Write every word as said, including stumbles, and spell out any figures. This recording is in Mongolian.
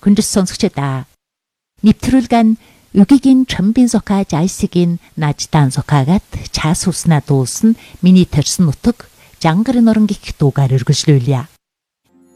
Хүндэс сонсогчдаа. Нэвтрүүлгэн Үгигийн чамбин зокааж айсигийн наажтаан зокаагаад чаас уснаа дуулсан миний тарьсан нутаг Жангарын орон гих дуугаар өргөжлүүлье.